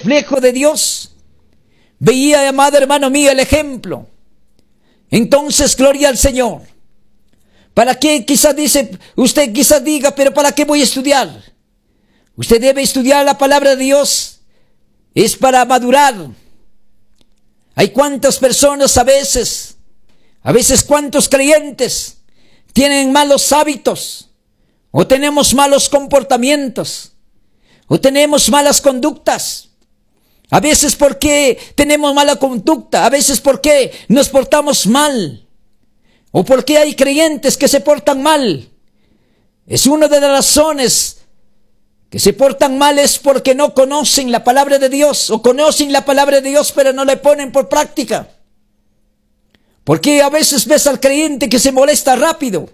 reflejo de Dios. Veía, amado hermano mío, el ejemplo. Entonces, gloria al Señor. ¿Para qué? Usted quizás diga, pero ¿para qué voy a estudiar? Usted debe estudiar la palabra de Dios. Es para madurar. Hay cuántas personas a veces cuántos creyentes tienen malos hábitos, o tenemos malos comportamientos, o tenemos malas conductas. A veces porque tenemos mala conducta, a veces porque nos portamos mal, o porque hay creyentes que se portan mal. Es una de las razones que se portan mal, es porque no conocen la palabra de Dios, o conocen la palabra de Dios pero no la ponen por práctica. Porque a veces ves al creyente que se molesta rápido.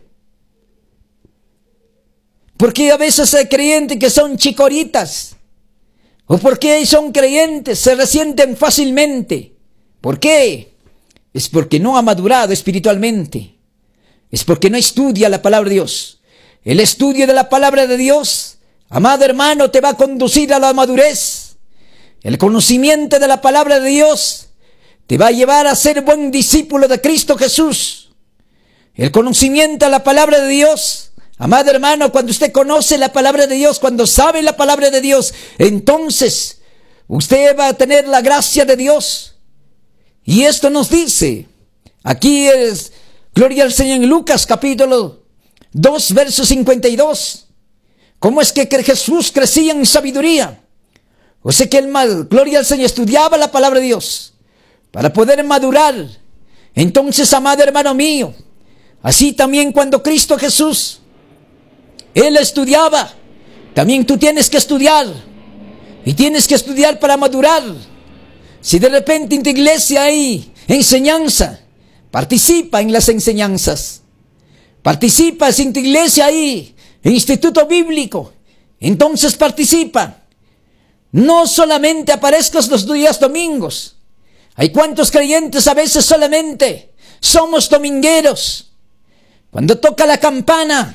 Porque a veces hay creyentes que son chicoritas. ¿O por qué son creyentes? Se resienten fácilmente. ¿Por qué? Es porque no ha madurado espiritualmente. Es porque no estudia la palabra de Dios. El estudio de la palabra de Dios, amado hermano, te va a conducir a la madurez. El conocimiento de la palabra de Dios te va a llevar a ser buen discípulo de Cristo Jesús. El conocimiento de la palabra de Dios, amado hermano, cuando usted conoce la palabra de Dios, cuando sabe la palabra de Dios, entonces usted va a tener la gracia de Dios. Y esto nos dice, aquí es, gloria al Señor, en Lucas capítulo 2, verso 52. ¿Cómo es que Jesús crecía en sabiduría? O sea que gloria al Señor, estudiaba la palabra de Dios para poder madurar. Entonces, amado hermano mío, así también cuando Cristo Jesús, Él estudiaba, también tú tienes que estudiar. Y tienes que estudiar para madurar. Si de repente en tu iglesia hay enseñanza, participa en las enseñanzas. Participa si en tu iglesia hay instituto bíblico, entonces participa. No solamente aparezcas los días domingos. Hay cuantos creyentes a veces solamente somos domingueros. Cuando toca la campana,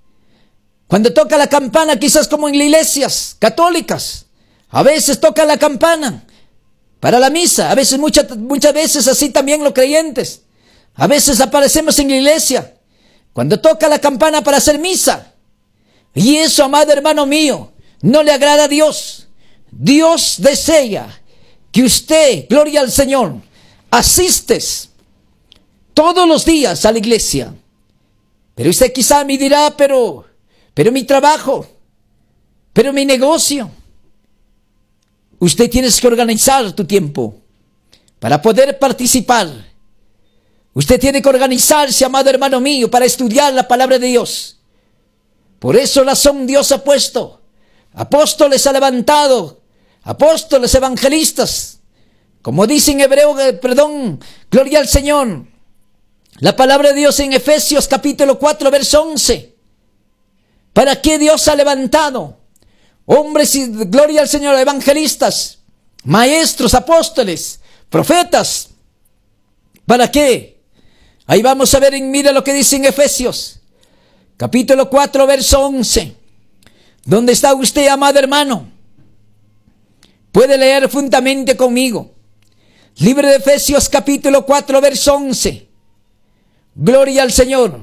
quizás como en las iglesias católicas, a veces toca la campana para la misa, a veces muchas veces así también los creyentes. A veces aparecemos en la iglesia cuando toca la campana para hacer misa. Y eso, amado hermano mío, no le agrada a Dios. Dios desea que usted, gloria al Señor, asistes todos los días a la iglesia. Pero usted quizá me dirá, pero mi trabajo, pero mi negocio. Usted tiene que organizar tu tiempo para poder participar. Usted tiene que organizarse, amado hermano mío, para estudiar la palabra de Dios. Por eso razón Dios ha puesto apóstoles, ha levantado apóstoles, evangelistas, como dice en hebreo, gloria al Señor, la palabra de Dios en Efesios capítulo 4, verso 11. ¿Para qué Dios ha levantado hombres y, gloria al Señor, evangelistas, maestros, apóstoles, profetas? ¿Para qué? Ahí vamos a ver, mira lo que dice en Efesios capítulo 4, verso 11. ¿Dónde está usted, amado hermano? Puede leer juntamente conmigo. Libro de Efesios capítulo 4, verso 11. Gloria al Señor.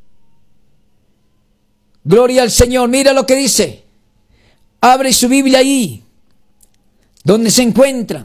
Gloria al Señor. Mira lo que dice. Abre su Biblia ahí, donde se encuentra.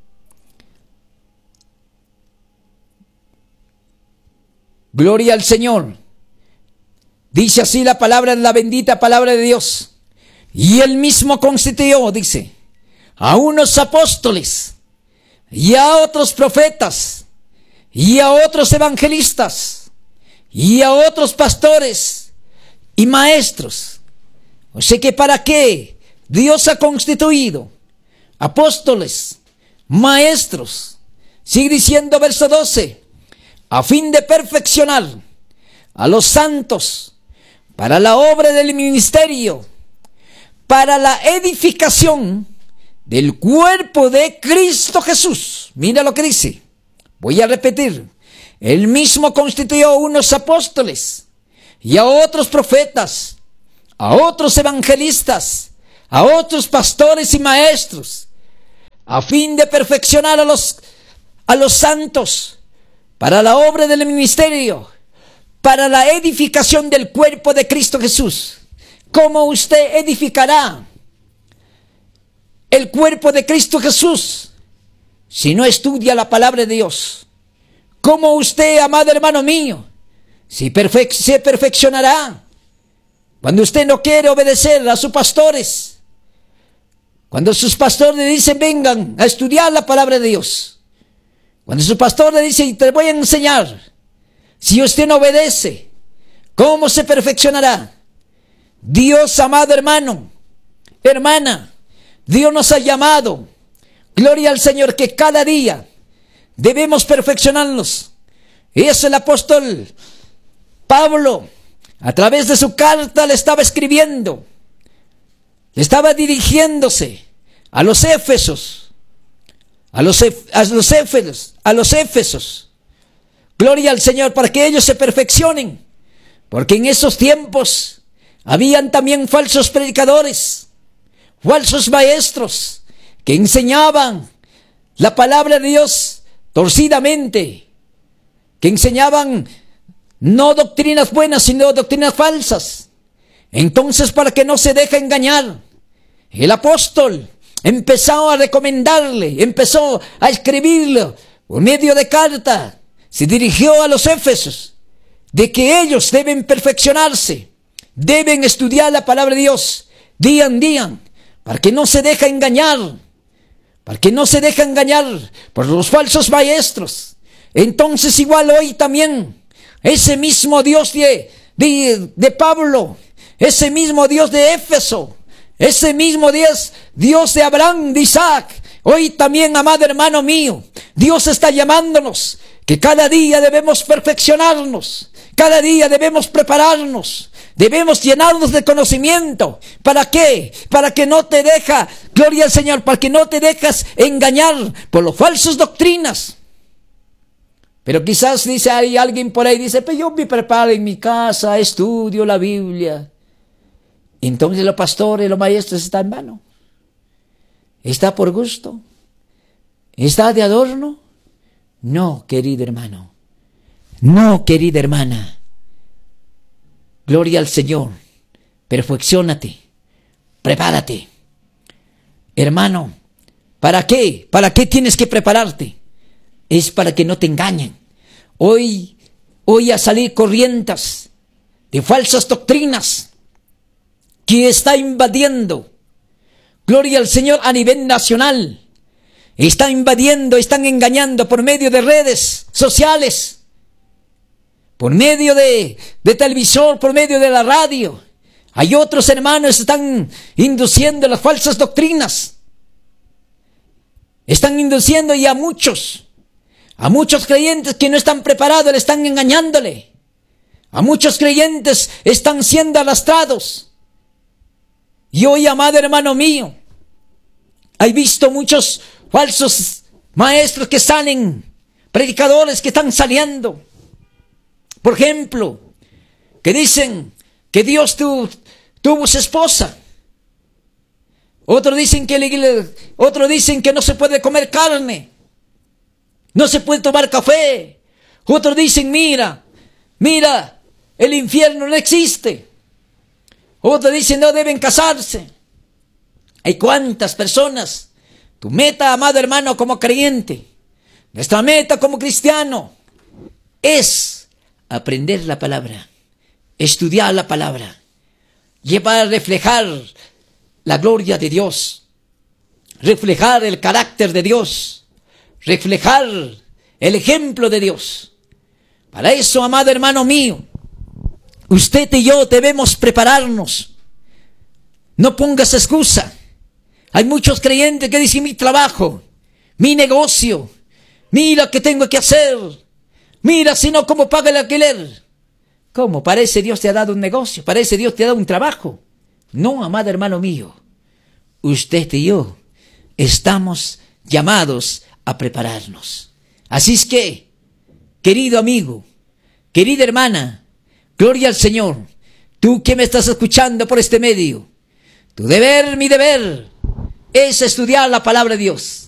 Gloria al Señor. Dice así la palabra, la bendita palabra de Dios. Y Él mismo constituyó, dice, a unos apóstoles, y a otros profetas, y a otros evangelistas, y a otros pastores y maestros. O sea que ¿para qué Dios ha constituido apóstoles, maestros? Sigue diciendo verso 12, a fin de perfeccionar a los santos para la obra del ministerio, para la edificación del cuerpo de Cristo Jesús. Mira lo que dice. Voy a repetir. Él mismo constituyó unos apóstoles, y a otros profetas, a otros evangelistas, a otros pastores y maestros, a fin de perfeccionar a los santos, para la obra del ministerio, para la edificación del cuerpo de Cristo Jesús. ¿Cómo usted edificará el cuerpo de Cristo Jesús si no estudia la palabra de Dios? ¿Cómo usted, amado hermano mío, se perfeccionará cuando usted no quiere obedecer a sus pastores? Cuando sus pastores le dicen, vengan a estudiar la palabra de Dios. Cuando su pastor le dice, te voy a enseñar. Si usted no obedece, ¿cómo se perfeccionará? Dios, amado hermano, hermana, Dios nos ha llamado, gloria al Señor, que cada día debemos perfeccionarnos. Es el apóstol Pablo, a través de su carta le estaba escribiendo, le estaba dirigiéndose a los Éfesos, a los Éfesos. Gloria al Señor, para que ellos se perfeccionen, porque en esos tiempos habían también falsos predicadores, falsos maestros, que enseñaban la palabra de Dios torcidamente, que enseñaban no doctrinas buenas, sino doctrinas falsas. Entonces, para que no se deje engañar, el apóstol empezó a recomendarle, empezó a escribirlo por medio de carta. Se dirigió a los Éfesos, de que ellos deben perfeccionarse, deben estudiar la palabra de Dios día en día, para que no se deje engañar, por los falsos maestros. Entonces, igual hoy también, ese mismo Dios de Pablo, ese mismo Dios de Éfeso, ese mismo Dios de Abraham, de Isaac, hoy también, amado hermano mío, Dios está llamándonos, que cada día debemos perfeccionarnos, cada día debemos prepararnos, debemos llenarnos de conocimiento. ¿Para qué? Para que no te gloria al Señor, para que no te dejas engañar por las falsas doctrinas. Pero quizás dice, hay alguien por ahí, dice, pues yo me preparo en mi casa, estudio la Biblia. Entonces los pastores, los maestros están en vano. ¿Está por gusto? ¿Está de adorno? No, querido hermano. No, querida hermana. Gloria al Señor. Perfecciónate. Prepárate. Hermano, ¿para qué? ¿Para qué tienes que prepararte? Es para que no te engañen. Hoy a salir corrientes de falsas doctrinas que está invadiendo, gloria al Señor, a nivel nacional. Están invadiendo, están engañando por medio de redes sociales, por medio de televisor, por medio de la radio. Hay otros hermanos que están induciendo las falsas doctrinas. Están induciendo y a muchos creyentes que no están preparados le están engañándole. A muchos creyentes están siendo arrastrados. Y hoy, amado hermano mío, he visto muchos falsos maestros que salen, predicadores que están saliendo. Por ejemplo, que dicen que Dios tuvo su esposa. Otros dicen que no se puede comer carne, no se puede tomar café. Otros dicen, mira, el infierno no existe. Otros dicen, no deben casarse. Hay cuántas personas. Tu meta, amado hermano, como creyente, nuestra meta como cristiano, es aprender la palabra, estudiar la palabra, llevar a reflejar la gloria de Dios, reflejar el carácter de Dios, reflejar el ejemplo de Dios. Para eso, amado hermano mío, usted y yo debemos prepararnos. No pongas excusa. Hay muchos creyentes que dicen, mi trabajo, mi negocio, mira qué tengo que hacer, mira si no cómo paga el alquiler. ¿Cómo? Parece Dios te ha dado un negocio, parece Dios te ha dado un trabajo. No, amado hermano mío, usted y yo estamos llamados a prepararnos. Así es que, querido amigo, querida hermana, gloria al Señor, tú que me estás escuchando por este medio, tu deber, mi deber, es estudiar la palabra de Dios.